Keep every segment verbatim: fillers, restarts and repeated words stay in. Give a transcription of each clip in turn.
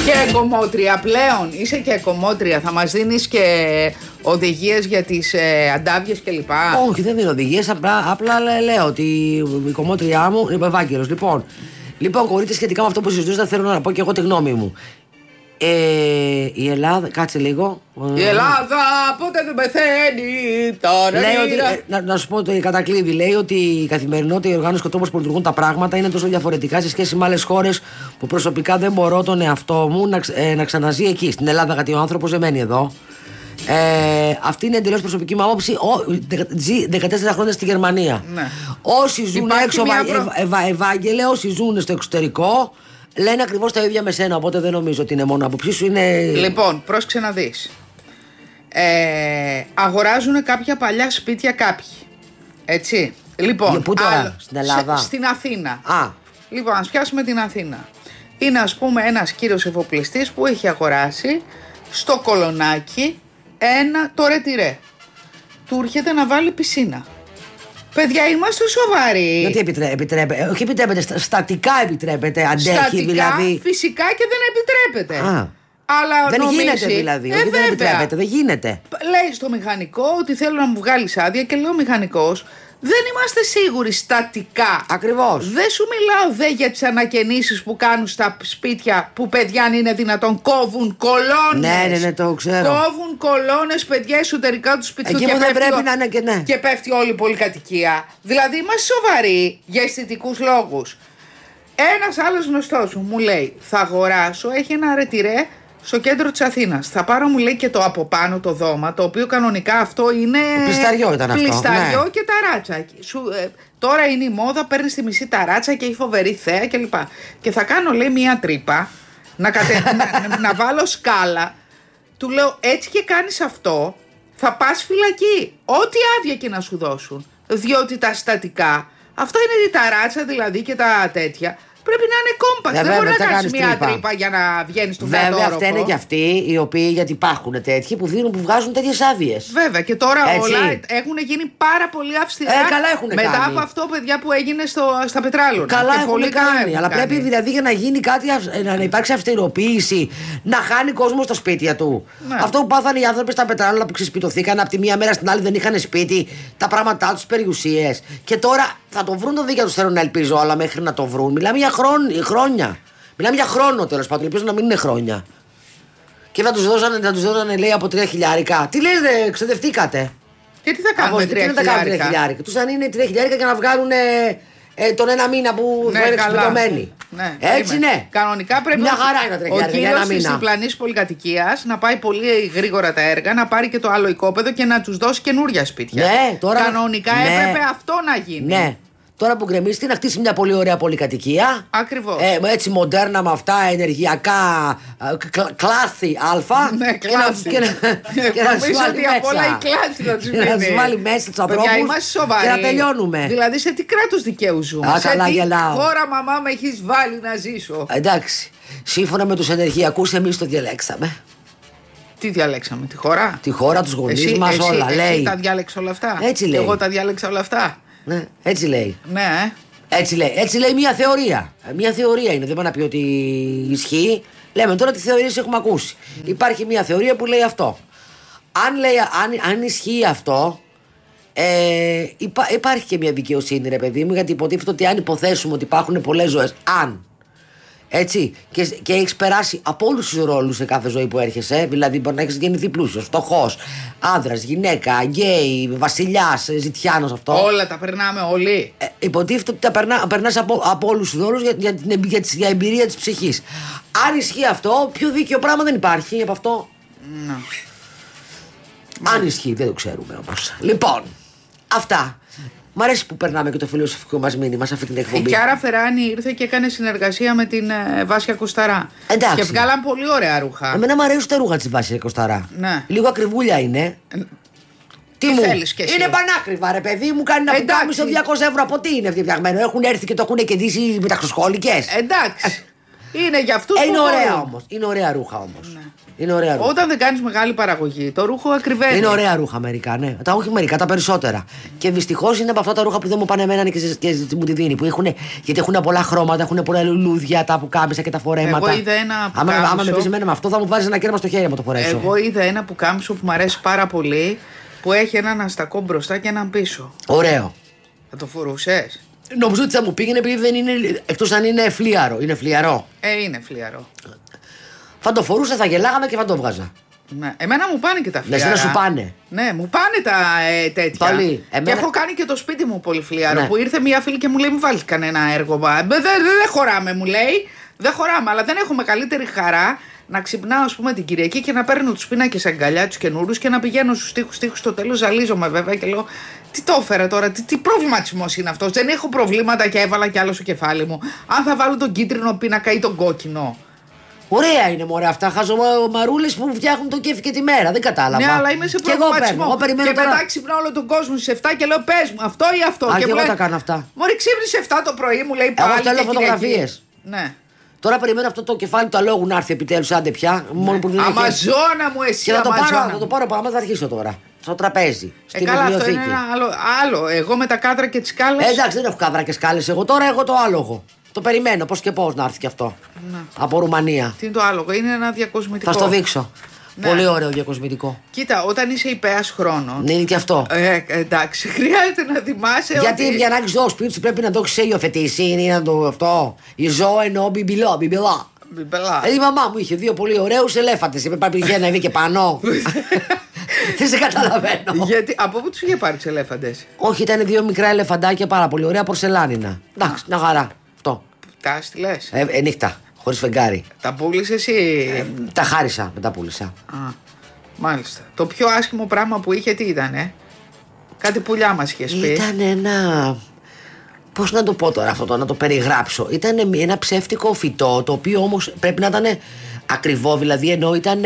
Και κομμότρια πλέον. Είσαι και κομμότρια. Θα μας δίνεις και οδηγίες για τις ε, αντάβιες κλπ. Όχι, δεν δίνω οδηγίες. Απλά, απλά λέω ότι η κομμότριά μου είναι ο Ευάγγελος. Λοιπόν, λοιπόν κορίτσια, σχετικά με αυτό που συζητούσατε, θέλω να πω και εγώ τη γνώμη μου. Ε, η Ελλάδα, κάτσε λίγο. Η Ελλάδα ποτέ δεν πεθαίνει. Τώρα λέει ότι, ε, να, να σου πω το κατακλείδη. Λέει ότι η καθημερινότητα, οι οργάνωση και ο τρόπος που λειτουργούν τα πράγματα είναι τόσο διαφορετικά σε σχέση με άλλες χώρες που προσωπικά δεν μπορώ τον εαυτό μου να, ε, να ξαναζεί εκεί. Στην Ελλάδα, γιατί ο άνθρωπος δεν μένει εδώ. Ε, αυτή είναι εντελώς προσωπική μου άποψη. Ζει δεκατέσσερα χρόνια στη Γερμανία. Ναι. Όσοι ζουν Υπάρχει έξω, μια Ευα, προ... Ευα, Ευάγγελε, όσοι ζουν στο εξωτερικό, λένε ακριβώς τα ίδια με σένα. Οπότε δεν νομίζω ότι είναι μόνο άποψή σου. Είναι... Λοιπόν, πρόσεξε να δεις. Ε, αγοράζουν κάποια παλιά σπίτια κάποιοι. Έτσι. Λοιπόν, πού τώρα, άλλο, στην Ελλάδα? Σε, στην Αθήνα. Α. Λοιπόν, ας πιάσουμε την Αθήνα. Είναι, ας πούμε, ένας κύριος εφοπλιστής που έχει αγοράσει στο Κολονάκι ένα το ρετυρέ. Του έρχεται να βάλει πισίνα. Παιδιά, είμαστε σοβαροί. Γιατί επιτρέ, επιτρέπεται, όχι επιτρέπεται, στατικά επιτρέπεται, αντέχει στατικά, δηλαδή. Φυσικά και δεν επιτρέπεται. Α. Αλλά δεν νομίζει, γίνεται δηλαδή. Ε, όχι, βέβαια. δεν επιτρέπεται, δεν γίνεται. Λέει στο μηχανικό ότι θέλω να μου βγάλεις άδεια και λέει ο μηχανικός, δεν είμαστε σίγουροι στατικά. Ακριβώς. Δεν σου μιλάω δε για τις ανακαινήσεις που κάνουν στα σπίτια που, παιδιά, αν είναι δυνατόν, κόβουν κολόνες. Ναι, ναι, ναι, το ξέρω. Κόβουν κολόνες, παιδιά, εσωτερικά του σπιτιού. Εκεί και που δεν πέφτει, πρέπει να είναι και ναι. Και πέφτει όλη η πολυκατοικία. Δηλαδή είμαστε σοβαροί για αισθητικούς λόγους. Ένας άλλος γνωστός μου μου λέει, θα αγοράσω, έχει ένα ρετυρέ στο κέντρο της Αθήνας. Θα πάρω, μου λέει, και το από πάνω το δώμα, το οποίο κανονικά αυτό είναι. Πλισταριό ήταν αυτό. Πλισταριό Ναι. και ταράτσα. Σου, ε, τώρα είναι η μόδα, παίρνει τη μισή ταράτσα και έχει φοβερή θέα κλπ. Και, και θα κάνω, λέει, μία τρύπα, να, κατε, να, να βάλω σκάλα. Του λέω, έτσι και κάνεις αυτό, θα πας φυλακή. Ό,τι άδεια και να σου δώσουν. Διότι τα στατικά, αυτό είναι η ταράτσα δηλαδή και τα τέτοια. Πρέπει να είναι κόμπακτ. Δεν μπορεί να κάνεις μια τρύπα. τρύπα για να βγαίνει στον κατόρροφο. Βέβαια, αυτά είναι και αυτοί οι οποίοι, γιατί υπάρχουν τέτοιοι που δίνουν, που βγάζουν τέτοιες άδειες. Βέβαια, και τώρα έτσι. Όλα έχουν γίνει πάρα πολύ αυστηρά. Ε, καλά έχουν μετά κάνει. από αυτό, παιδιά, που έγινε στο, στα πετράλωνα. Καλά και έχουν πολύ κάνει. καλά έχουν αλλά κάνει. πρέπει δηλαδή για να γίνει κάτι, να υπάρξει αυστηροποίηση, να χάνει κόσμο στα σπίτια του. Ναι. Αυτό που πάθανε οι άνθρωποι στα πετράλαινα που ξεσπιτωθήκαν από τη μία μέρα στην άλλη, δεν είχαν σπίτι, τα πράγματά του, περιουσίες. Και τώρα θα το βρουν το δίκαιο του, θέλω να ελπίζω, αλλά μέχρι να το βρουν. Μιλάμε για χρόνια. Μιλάμε για χρόνο, τέλος πάντων. Ελπίζω να μην είναι χρόνια. Και θα τους δώσανε, θα τους δώσανε, λέει, από τρία χιλιάρικα. Τι λέτε, ξεδευτήκατε. Και τι θα κάνουμε τρία χιλιάρικα. Τους αν είναι τρία χιλιάρικα για να βγάλουν ε, τον ένα μήνα που ναι, θα είναι εξυπηρετωμένοι. Ναι, έτσι είμαι. Ναι. Κανονικά πρέπει μια χαρά είναι τα τρία χιλιάρικα για ένα μήνα. Ο κύριος της διπλανής πολυκατοικίας να πάει πολύ γρήγορα τα έργα, να πάρει και το άλλο οικόπεδο και να τους δώσει καινούρια σπίτια. Ναι, τώρα, κανονικά ναι, έπρεπε αυτό να γίνει. Ναι. Τώρα που γκρεμίστηκε να χτίσει μια πολύ ωραία πολυκατοικία. Ακριβώς. Ε, έτσι μοντέρνα με αυτά ενεργειακά κλάθη αλφα. Ναι, κλάθη. Και να, και να νομίζω ότι από όλα η κλάθη θα τους μείνει. Να τους βάλει μέσα τους ανθρώπους και να τελειώνουμε. Δηλαδή σε τι κράτος δικαίου ζούμε. Α, σε καλά, τι γελάω. χώρα, μαμά, με έχεις βάλει να ζήσω. Εντάξει. Σύμφωνα με τους ενεργειακούς, εμείς το διαλέξαμε. Τι διαλέξαμε, τη χώρα. Τη χώρα, τους γονείς μας, εσύ, όλα. Εσύ λέει. τα διάλεξα όλα αυτά. Έτσι λέει. Και εγώ τα διάλεξα όλα αυτά. Ναι, έτσι λέει. Ναι. Έτσι λέει. Έτσι λέει μια θεωρία. Μια θεωρία είναι. Δεν πάει να πει ότι ισχύει. Λέμε τώρα τι θεωρίες έχουμε ακούσει. Mm. Υπάρχει μια θεωρία που λέει αυτό. Αν, λέει, αν, αν ισχύει αυτό, ε, υπά, υπάρχει και μια δικαιοσύνη, ρε παιδί μου, γιατί υποτίθεται ότι αν υποθέσουμε ότι υπάρχουν πολλές ζωές, αν. Έτσι, και, και έχει περάσει από όλους τους ρόλους σε κάθε ζωή που έρχεσαι. Δηλαδή, μπορεί να έχει γεννηθεί πλούσιος, φτωχός, άνδρας, γυναίκα, γκέι, βασιλιάς, ζητιάνος, αυτό. Όλα τα περνάμε όλοι. Ε, υποτίθεται ότι τα περνά, περνάς από, από όλους τους ρόλους για, για, την, για, για εμπειρία της ψυχής. Αν ισχύει αυτό, πιο δίκαιο πράγμα δεν υπάρχει από αυτό. No. Αν ισχύει, δεν το ξέρουμε όμως. Λοιπόν, αυτά. Μ' αρέσει που περνάμε και το φιλοσοφικό μας μήνυμα σε αυτή την εκπομπή. Η Κιάρα Φεράνη ήρθε και έκανε συνεργασία με την ε, Βάσια Κωσταρά. Εντάξει. Και βγάλαν πολύ ωραία ρούχα. Εμένα μου αρέσουν τα ρούχα της Βάσια Κωσταρά. Ναι. Λίγο ακριβούλια είναι. Ε, τι τι μου θέλεις κι εσύ. Είναι πανάκριβα, ρε παιδί μου. Κάνει ένα πουκάμισο διακόσια ευρώ. Από τι είναι φτιαγμένο. Έχουν έρθει και το έχουν κεντήσει με τα χρυσχόλικες. Εντάξει. Είναι για αυτούς ε, που είναι ωραία μπορούν. όμως. Είναι ωραία ρούχα όμως. Ναι. Είναι ωραία ρούχα. Όταν δεν κάνεις μεγάλη παραγωγή, το ρούχο ακριβένει. Είναι ωραία ρούχα μερικά, ναι. Τα όχι μερικά, τα περισσότερα. Και δυστυχώς είναι από αυτά τα ρούχα που δεν μου πάνε εμένα και, και, και μου τη δίνει. Που έχουνε, γιατί έχουν πολλά χρώματα, έχουν πολλά λουλούδια, τα πουκάμισα και τα φορέματα. Εγώ είδα ένα άμα, πουκάμισο. άμα με πεις εμένα με αυτό, θα μου βάζει ένα κέρμα στο χέρι μου το φορέσω. Εγώ είδα ένα πουκάμισο που μου αρέσει πάρα πολύ, που έχει έναν αστακό μπροστά και έναν πίσω. Ωραίο. Θα το φορούσες? Νομίζω ότι θα μου πήγαινε επειδή δεν είναι. Εκτός αν είναι φλίαρο. Είναι φλιαρό. Ε, είναι φλιαρό. Θα το φορούσα, θα γελάγαμε και θα το βγάζα. Ναι. Εμένα μου πάνε και τα φλιαρά. Ναι, σου πάνε. Ναι, μου πάνε τα ε, τέτοια. Πολύ. Εμένα... Και έχω κάνει και το σπίτι μου πολύ φλιαρό. Ναι. Που ήρθε μια φίλη και μου λέει: Μην βάλει κανένα έργο. Δεν δε, δε, δε χωράμε, μου λέει. Δεν χωράμε, αλλά δεν έχω μεγαλύτερη χαρά να ξυπνάω, ας πούμε, την Κυριακή και να παίρνω τους πίνακες αγκαλιά, τους καινούρους και να πηγαίνω στους τοίχους τοίχους. Στο τέλος ζαλίζομαι βέβαια και λέω: Τι το έφερα τώρα, τι, τι προβληματισμός είναι αυτός? Δεν έχω προβλήματα και έβαλα κι άλλο στο κεφάλι μου. Αν θα βάλω τον κίτρινο πίνακα ή τον κόκκινο. Ωραία είναι μωρέ αυτά. Χαζομαρούλες που φτιάχνουν το κέφι και τη μέρα. Δεν κατάλαβα. Ναι, αλλά είμαι σε και εγώ παίρνω. προβληματισμό. Εγώ περιμένω Και τώρα... μετά ξυπνάω όλο τον κόσμο στις εφτά και λέω: Πες μου, αυτό ή αυτό. Α, και και μου εγώ λέει, τα κάνω αυτά. Μωρή, ξύπνησε εφτά το πρωί, μου λέει πάλι. Εγώ στέλνω και φωτογραφίες. Κυριακή. Ναι. Τώρα περιμένω αυτό το κεφάλι του αλόγου να έρθει επιτέλους, άντε πια. Μόνο που δεν έχει. Αμαζόνα μου, εσύ. Και θα το Αμαζόνα. πάρω, θα το πάρω πάνω, θα αρχίσω τώρα. Στο τραπέζι. Ε, Στην καλά, αυτό είναι βιβλιοθήκη. ένα άλλο, άλλο. Εγώ με τα κάδρα και τις σκάλες. Ε, εντάξει, δεν έχω κάδρα και σκάλες. Εγώ τώρα έχω το άλογο. Το περιμένω πώς και πώς να έρθει και αυτό. Ναι. Από Ρουμανία. Τι είναι το άλογο, είναι ένα διακοσμητικό. Θα στο δείξω. Ναι. Πολύ ωραίο διακοσμητικό. Κοίτα, όταν είσαι υπέας χρόνων. Ναι, είναι και αυτό. Ε, εντάξει, χρειάζεται να θυμάσαι. Γιατί ότι... για να έχει ζώο σπίτι σου πρέπει να το έχει υιοθετήσει. Είναι να το αυτό. Η ζώο εννοώ μπιμπιλό, μπιμπιλά. Μπιμπελά. Ε, η μαμά μου είχε δύο πολύ ωραίους ελέφαντες. Είπε πάει πηγαίνει να βγει και πάνω. Δεν σε καταλαβαίνω. Γιατί, από πού τους είχε πάρει τους ελέφαντες? Όχι, ήταν δύο μικρά ελεφαντάκια πάρα πολύ ωραία πορσελάνινα. Εντάξει, μια χαρά. Αυτό. Τα στυλές. Ε, ε, νύχτα, χωρίς φεγγάρι. Τα πούλησε εσύ. Ε, τα χάρισα, μετά πούλησα. Α, μάλιστα. Το πιο άσχημο πράγμα που είχε τι ήτανε? Κάτι πουλιά μας είχες πει. Ήταν ένα. Πώς να το πω τώρα αυτό, να το περιγράψω. Ήταν ένα ψεύτικο φυτό, το οποίο όμως πρέπει να ήταν ακριβό, δηλαδή ενώ ήταν.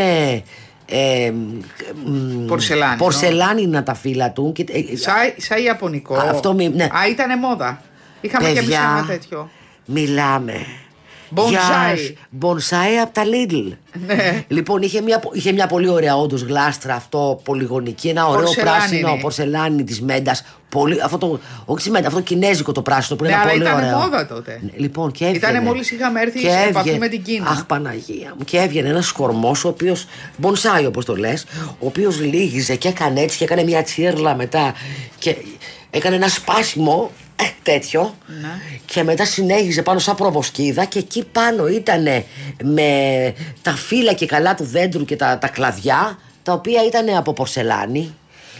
Ε, Πορσελάνινο. Πορσελάνινα τα φύλλα του. Και, ε, Σαν, σαν Ιαπωνικό. Α, αυτό μη- ναι. Α, ήτανε μόδα. Είχαμε και εμείς παιδιά, ένα τέτοιο. μιλάμε. Μπονσάι. Για μπονσάι από τα Lidl. Ναι. Λοιπόν, είχε μια, είχε μια πολύ ωραία όντως γλάστρα αυτό, πολυγωνική, ένα ωραίο Πορσελάνινη. πράσινο πορσελάνι της Μέντα. Πολύ, αυτό το, όχι της Μέντα, αυτό το κινέζικο το πράσινο που είναι Ναι, ένα αλλά πολύ ήτανε ωραίο. μόδα τότε. Ναι, λοιπόν, και έβγαινε. Ήτανε μόλις είχαμε έρθει και σε επαφή έβγαινε- με την Κίνα. Αχ, Παναγία μου. Και έβγαινε ένα κορμός ο οποίος, μπονσάι όπως το λες, ο οποίος λύγιζε και έκανε έτσι και έκανε μια τσίρλα μετά. Και έκανε ένα σπάσιμο. Ε, τέτοιο. Ναι. Και μετά συνέχιζε πάνω σαν προβοσκίδα και εκεί πάνω ήταν με τα φύλλα και καλά του δέντρου και τα, τα κλαδιά, τα οποία ήταν από πορσελάνη.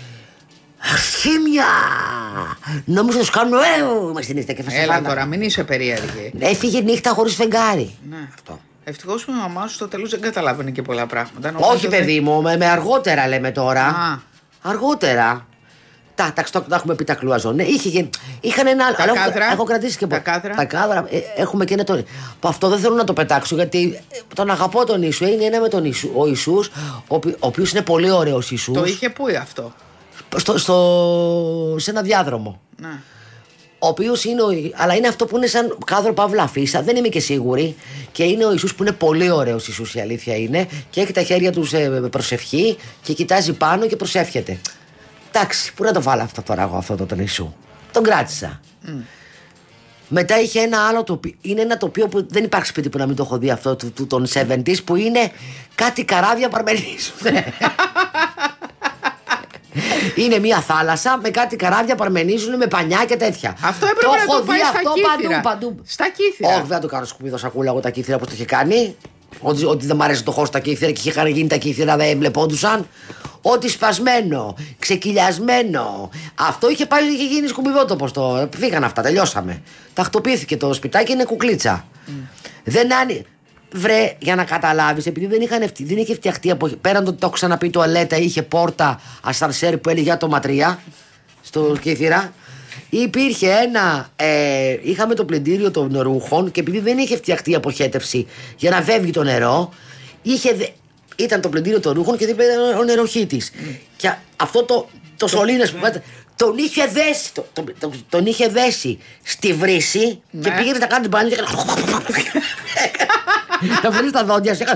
Αρχίμια! Νόμιζα να σου κάνω ε, μες στη νύχτα και φασεφάνα. Έλα τώρα, μην είσαι περίεργη. Έφυγε νύχτα χωρίς φεγγάρι. Ναι. Αυτό. Ευτυχώς που η μαμά σου στο τέλος δεν καταλάβαινε και πολλά πράγματα. Όχι, Νομίζω παιδί μου, με, με αργότερα λέμε τώρα. Α. Αργότερα. Τα, τα, τα, τα έχουμε πει τα κλουαζόν. Ναι, είχε, είχαν ένα άλλο. Τα αλλά κάδρα. Έχω, έχω κρατήσει και Τα πο- κάδρα. Τα κάδρα. Ε, έχουμε και ένα τον. Που αυτό δεν θέλω να το πετάξω γιατί ε, τον αγαπώ τον Ιησού. Είναι ένα με τον Ιησού. Ο Ιησούς, ο, οποί- ο οποίος είναι πολύ ωραίος Ιησούς. Το είχε πού αυτό. Στο, στο, σε ένα διάδρομο. Ναι. Ο οποίος είναι. Ο, αλλά είναι αυτό που είναι σαν κάδρο παύλα φύσα. Δεν είμαι και σίγουρη. Και είναι ο Ιησούς που είναι πολύ ωραίος Ιησούς, η αλήθεια είναι. Και έχει τα χέρια του σε προσευχή και κοιτάζει πάνω και προσεύχεται. Εντάξει, πού να το βάλω αυτό τώρα εγώ αυτό το τον Ιησού. Τον κράτησα. Mm. Μετά είχε ένα άλλο τοπίο. Είναι ένα τοπίο που δεν υπάρχει σπίτι που να μην το έχω δει αυτό του, του, των εβδομήντα που είναι κάτι καράβια που αρμενίζουν. Είναι μια θάλασσα με κάτι καράβια που αρμενίζουν με πανιά και τέτοια. Αυτό έπρεπε να έχω το πάει δει στα αυτό κύθυρα. παντού, παντού. Στα κύθυρα. Όχι, δεν θα το κάνω σκουπίδο σακούλα εγώ τα κύθυρα όπως το είχε κάνει. Ότι, ότι δεν μ' αρέσει το χώρο στα κύθυρα και είχε γίνει τα κύθυρα, δεν βλεπόντουσαν. Ότι σπασμένο, ξεκυλιασμένο. Αυτό είχε πάει, είχε γίνει σκουπιδότοπο. Το... Φύγαν αυτά, τελειώσαμε. Τακτοποιήθηκε το σπιτάκι, είναι κουκλίτσα. Mm. Δεν άνοιξε. Βρε, για να καταλάβεις, επειδή δεν, είχαν, δεν είχε φτιαχτεί από. Πέραν το ότι το έχω ξαναπεί, τουαλέτα, είχε πόρτα ασανσέρ που έλεγε άτομα τρία στο κύθυρα. Υπήρχε ένα. Ε, είχαμε το πλυντήριο των ρούχων και επειδή δεν είχε φτιαχτεί αποχέτευση για να φεύγει το νερό, είχε, ήταν το πλυντήριο των ρούχων και δίπλα ήταν ο νεροχύτης. Mm. Και αυτό το, το σωλήνες που πάτε. Τον είχε δέσει, το, το, το, τον είχε δέσει στη βρύση, ναι, και πήγαινε να κάνει μπάνιο και έκανε. Να βρει τα δόντια σου.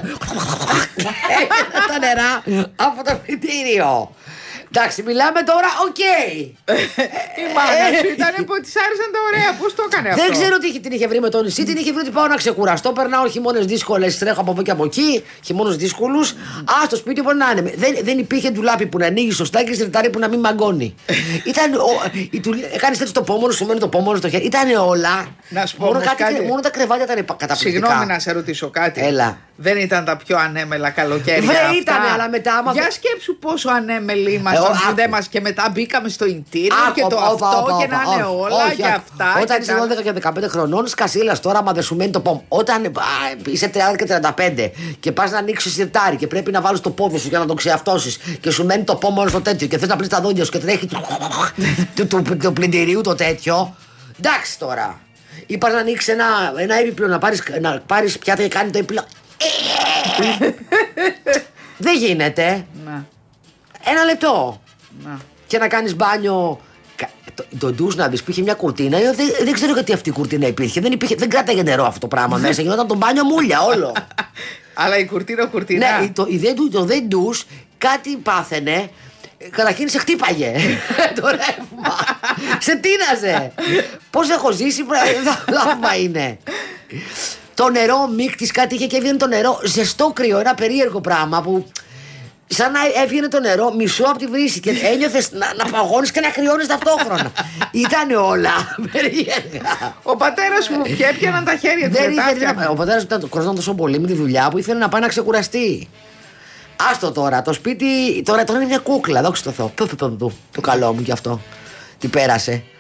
Τα νερά από το πλυντήριο. Εντάξει, μιλάμε τώρα, οκ. Okay. Η μάνα σου ήταν που τη άρεσαν τα ωραία. Πώς το έκανε αυτό? Δεν ξέρω τι την είχε βρει με το νησί. Την είχε βρει ότι πάω να ξεκουραστώ. Περνάω χειμώνες δύσκολες, τρέχω από εδώ και από εκεί. Χειμώνες δύσκολους. Α, στο σπίτι μπορεί να είναι. Δεν, δεν υπήρχε ντουλάπι που να ανοίγει σωστά και σιρτάρι που να μην μαγκώνει. Ήταν. Κάνει έτσι το πόμονο, σου μένει το πόμονο στο χέρι. Ήταν όλα. Να σου πω, μόνο, κάτι, κάτι... μόνο τα κρεβάτια ήταν καταπληκτικά. Συγγνώμη να σε ρωτήσω κάτι. Έλα. Δεν ήταν τα πιο ανέμελα καλοκαίρια? Βρε, αυτά. Ήταν, αλλά μετά. Άμα... Για σκέψου πόσο ανέμελοι ήμασταν που δεν μας και μετά μπήκαμε στο interior και το αυτό και να είναι όλα και αυτά. Όταν είσαι δώδεκα και δεκαπέντε χρονών, σκασίλα τώρα, μα δεν σου μένει το πόμ. Όταν είσαι τριάντα και τριάντα πέντε και πα να ανοίξει σιρτάρι και πρέπει να βάλει το πόδι σου για να το ξεαυτώσει και σου μένει το πόμ όλο στο τέτοιο και θε να πλύνει τα δόντια σου και τρέχει του πλυντηρίου το τέτοιο. Εντάξει τώρα. Ή πα να ανοίξει ένα έπιπλο να πάρει πιάτα και κάνει το έπιπλο. Δεν γίνεται. Να. Ένα λεπτό. Να. Και να κάνεις μπάνιο. Το, το ντους να δεις που είχε μια κουρτίνα. Δεν, δεν ξέρω γιατί αυτή η κουρτίνα υπήρχε. Δεν, υπήρχε, δεν κράταγε νερό αυτό το πράγμα μέσα. Γινόταν το μπάνιο μούλια όλο. Αλλά η κουρτίνα κουρτίνα. Ναι, το, το δεν ντους κάτι πάθαινε. Καταρχήν σε χτύπαγε το ρεύμα. Σε τίναζε. Πώς έχω ζήσει, λάβμα είναι. Το νερό μίκτης κάτι είχε και έβγαινε το νερό ζεστό κρύο. Ένα περίεργο πράγμα που σαν να έβγαινε το νερό μισό από τη βρύση και ένιωθες να, να παγώνεις και να κρυώνεις ταυτόχρονα. Ήτανε όλα περίεργα. Ο πατέρας μου και έπιαναν τα χέρια του. Ο πατέρας μου ήταν κοροϊδόταν τόσο πολύ με τη δουλειά που ήθελε να πάει να ξεκουραστεί. Άστο τώρα, το σπίτι τώρα, τώρα είναι μια κούκλα, δόξα τω Θεώ. Το καλό μου κι αυτό. Τι πέρασε.